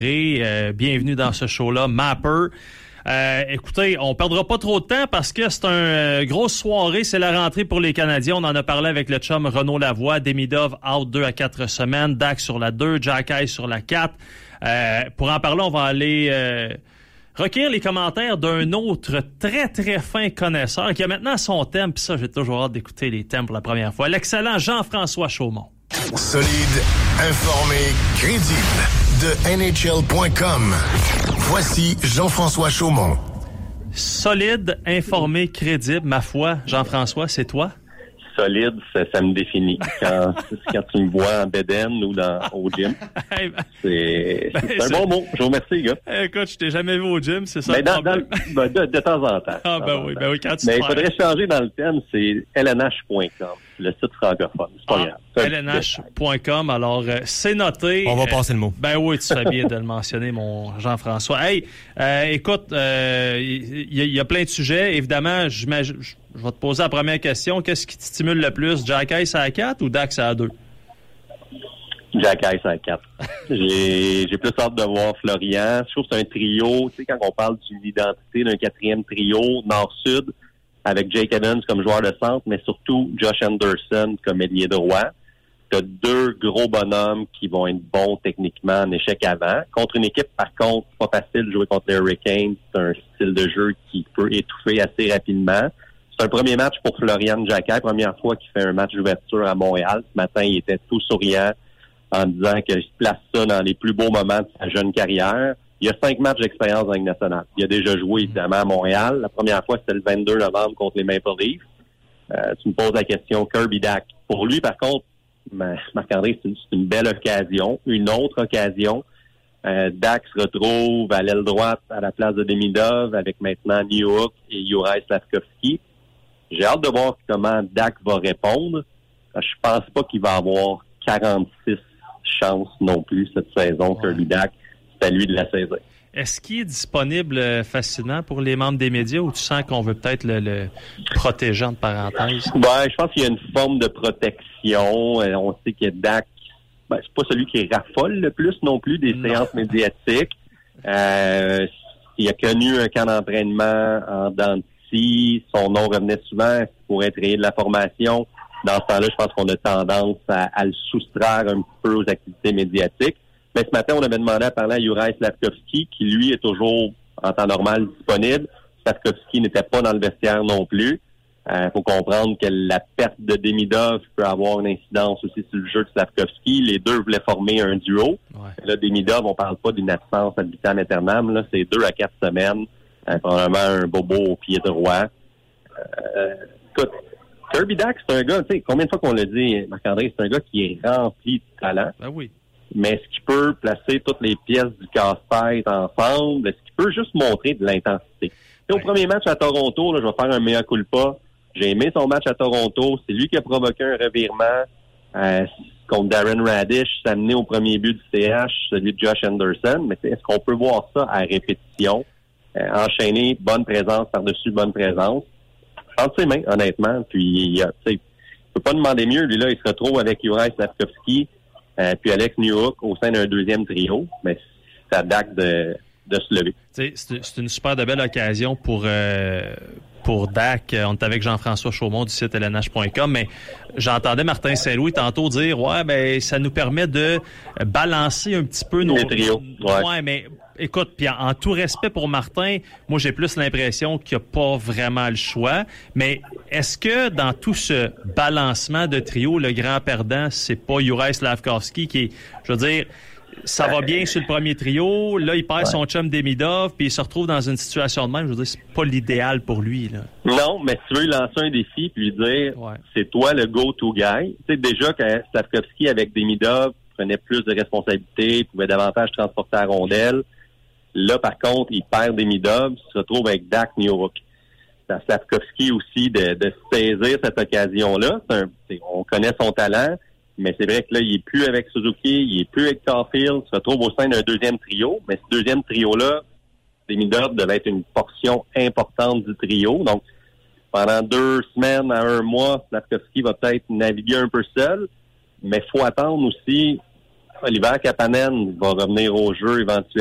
Bienvenue dans ce show-là, Mapper. Écoutez, on perdra pas trop de temps parce que c'est une grosse soirée. C'est la rentrée pour les Canadiens. On en a parlé avec le chum Renaud Lavoie. Demidov out 2 à 4 semaines. Dak sur la 2. Jack Eyes sur la 4. Pour en parler, on va aller recueillir les commentaires d'un autre très, très fin connaisseur qui a maintenant son thème. Puis ça, j'ai toujours hâte d'écouter les thèmes pour la première fois. L'excellent Jean-François Chaumont. Solide, informé, crédible. De NHL.com. Voici Jean-François Chaumont. Solide, informé, crédible. Ma foi, Jean-François, c'est toi? Solide, ça me définit. Quand tu me vois en bedaine ou au gym, c'est un bon mot. Je vous remercie, les gars. Écoute, je t'ai jamais vu au gym, c'est ça? Mais de temps en temps. Ah, oui, quand tu mais il faudrait changer dans le thème, c'est lnh.com, le site francophone. C'est pas grave. lnh.com, alors c'est noté. On va passer le mot. Ben oui, tu fais bien de le mentionner, mon Jean-François. Hey, écoute, il y a plein de sujets. Évidemment, je vais te poser la première question. Qu'est-ce qui te stimule le plus? Jack Eyes à 4 ou Dax à 2? Jack Eyes à 4. J'ai plus hâte de voir Florian. Je trouve que c'est un trio. Tu sais, quand on parle d'une identité d'un quatrième trio, nord-sud, avec Jake Evans comme joueur de centre, mais surtout Josh Anderson comme ailier droit. T'as deux gros bonhommes qui vont être bons techniquement en échec avant. Contre une équipe, par contre, pas facile de jouer contre les Hurricanes. C'est un style de jeu qui peut étouffer assez rapidement. C'est un premier match pour Florian Jacquet, première fois qu'il fait un match d'ouverture à Montréal. Ce matin, il était tout souriant en disant qu'il place ça dans les plus beaux moments de sa jeune carrière. Il y a 5 matchs d'expérience dans la Ligue nationale. Il a déjà joué, évidemment, à Montréal. La première fois, c'était le 22 novembre contre les Maple Leafs. Tu me poses la question Kirby Dach. Pour lui, par contre, Marc-André, c'est une belle occasion. Une autre occasion. Dach se retrouve à l'aile droite à la place de Demidov avec maintenant Newhook et Juraj Slafkovský. J'ai hâte de voir comment Dach va répondre. Je pense pas qu'il va avoir 46 chances non plus cette saison, Kirby Dach. C'est à lui de la saisir. Est-ce qu'il est disponible facilement pour les membres des médias ou tu sens qu'on veut peut-être le protéger entre parenthèses? Je pense qu'il y a une forme de protection. On sait que Dach, c'est pas celui qui raffole le plus non plus des séances médiatiques. Il a connu un camp d'entraînement en dents de scie. Son nom revenait souvent pour être rayé de la formation. Dans ce temps-là, je pense qu'on a tendance à le soustraire un petit peu aux activités médiatiques. Mais ce matin, on avait demandé à parler à Juraj Slafkovský, qui, lui, est toujours, en temps normal, disponible. Slafkovský n'était pas dans le vestiaire non plus. Faut comprendre que la perte de Demidov peut avoir une incidence aussi sur le jeu de Slafkovský. Les deux voulaient former un duo. Ouais. Là, Demidov, on parle pas d'une absence ad vitam aeternam. Là, c'est 2 à 4 semaines. Probablement un bobo au pied droit. Écoute, Kirby Dach, c'est un gars, tu sais, combien de fois qu'on l'a dit, Marc-André, c'est un gars qui est rempli de talent. Ben oui. Mais est-ce qu'il peut placer toutes les pièces du casse-tête ensemble? Est-ce qu'il peut juste montrer de l'intensité? Au premier match à Toronto, là, je vais faire un mea culpa. J'ai aimé son match à Toronto. C'est lui qui a provoqué un revirement contre Darren Radish, s'amener au premier but du CH, celui de Josh Anderson. Mais est-ce qu'on peut voir ça à répétition? Enchaîner bonne présence par-dessus bonne présence. Entre ses mains, honnêtement. Puis, tu peux pas demander mieux. Lui, là, il se retrouve avec Juraj Slafkovský puis Alex Newhook au sein d'un deuxième trio. Mais ça date de se lever. C'est une super de belle occasion pour Dach. On est avec Jean-François Chaumont du site lnh.com, mais j'entendais Martin Saint-Louis tantôt dire ça nous permet de balancer un petit peu nos trios. Ouais, mais écoute, puis en tout respect pour Martin, moi j'ai plus l'impression qu'il n'y a pas vraiment le choix. Mais est-ce que dans tout ce balancement de trio, le grand perdant, c'est pas Juraj Slafkovský qui est, je veux dire, ça va bien sur le premier trio, là il perd son chum Demidov, puis il se retrouve dans une situation de même, je veux dire, c'est pas l'idéal pour lui, là. Non, mais si tu veux lui lancer un défi puis lui dire c'est toi le go-to guy. Tu sais, déjà que Slafkovský avec Demidov prenait plus de responsabilités, pouvait davantage transporter la rondelle. Là, par contre, il perd Demidov, il se retrouve avec Dach Newhook. C'est à Slafkovský aussi de saisir cette occasion-là. On connaît son talent, mais c'est vrai que là, il est plus avec Suzuki, il est plus avec Caulfield, il se retrouve au sein d'un deuxième trio. Mais ce deuxième trio-là, Demidov devait être une portion importante du trio. Donc, pendant 2 semaines à 1 mois, Slafkovský va peut-être naviguer un peu seul, mais il faut attendre aussi Oliver Kapanen va revenir au jeu éventuellement.